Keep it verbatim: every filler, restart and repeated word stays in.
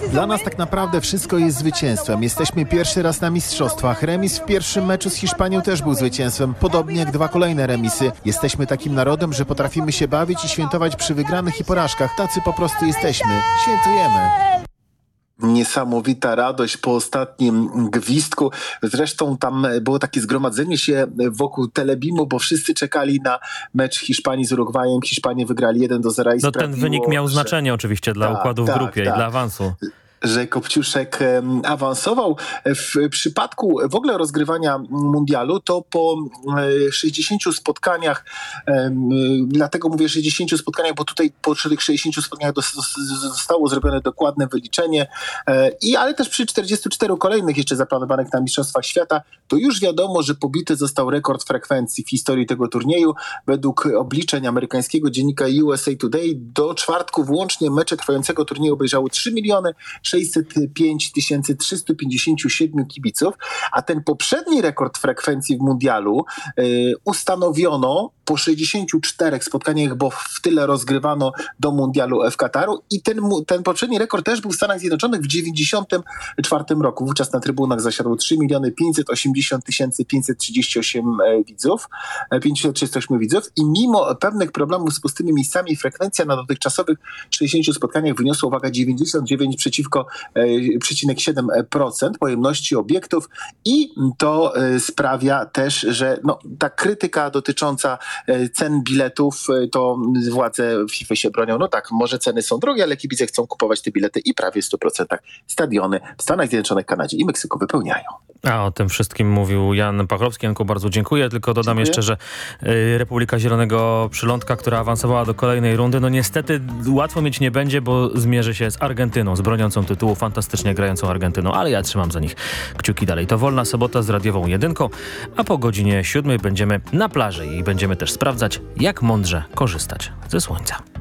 Dla nas tak naprawdę wszystko jest zwycięstwem. Jesteśmy pierwszy raz na mistrzostwach. Remis w pierwszym meczu z Hiszpanią też był zwycięstwem, podobnie jak dwa kolejne remisy. Jesteśmy takim narodem, że potrafimy się bawić i świętować przy wygranych i porażkach. Tacy po prostu jesteśmy. Świętujemy. Niesamowita radość po ostatnim gwizdku. Zresztą tam było takie zgromadzenie się wokół Telebimu, bo wszyscy czekali na mecz Hiszpanii z Urugwajem. Hiszpanie wygrali jeden do zera i No ten wynik miał że... znaczenie oczywiście dla tak, układu w tak, grupie tak. i dla awansu. Że Kopciuszek awansował. W przypadku w ogóle rozgrywania mundialu to po sześćdziesięciu spotkaniach, dlatego mówię sześćdziesięciu spotkaniach, bo tutaj po tych sześćdziesięciu spotkaniach zostało zrobione dokładne wyliczenie, i ale też przy czterdziestu czterech kolejnych jeszcze zaplanowanych na Mistrzostwach Świata, to już wiadomo, że pobity został rekord frekwencji w historii tego turnieju. Według obliczeń amerykańskiego dziennika U S A Today do czwartku włącznie mecze trwającego turnieju obejrzały trzy miliony sześćset pięć tysięcy trzysta pięćdziesiąt siedem kibiców, a ten poprzedni rekord frekwencji w mundialu y, ustanowiono po sześćdziesięciu czterech spotkaniach, bo w tyle rozgrywano do mundialu w Kataru, i ten, ten poprzedni rekord też był w Stanach Zjednoczonych w dziewięćdziesiątym czwartym roku. Wówczas na trybunach zasiadło trzy miliony pięćset osiemdziesiąt tysięcy pięćset trzydzieści osiem widzów, pięćset trzydzieści osiem widzów, i mimo pewnych problemów z pustymi miejscami frekwencja na dotychczasowych sześćdziesięciu spotkaniach wyniosła, uwaga, dziewięćdziesiąt dziewięć przeciwko przecinek siedem procent pojemności obiektów, i to sprawia też, że no, ta krytyka dotycząca cen biletów, to władze FIFA się bronią. No tak, może ceny są drogie, ale kibice chcą kupować te bilety i prawie w stu procentach stadiony w Stanach Zjednoczonych, Kanadzie i Meksyku wypełniają. A o tym wszystkim mówił Jan Pachlowski. Janku, bardzo dziękuję. Tylko dodam dziękuję. jeszcze, że y, Republika Zielonego Przylądka, która awansowała do kolejnej rundy, no niestety łatwo mieć nie będzie, bo zmierzy się z Argentyną, z broniącą tytułu, fantastycznie grającą Argentyną, ale ja trzymam za nich kciuki dalej. To Wolna Sobota z radiową jedynką, a po godzinie siódmej będziemy na plaży i będziemy też sprawdzać, jak mądrze korzystać ze słońca.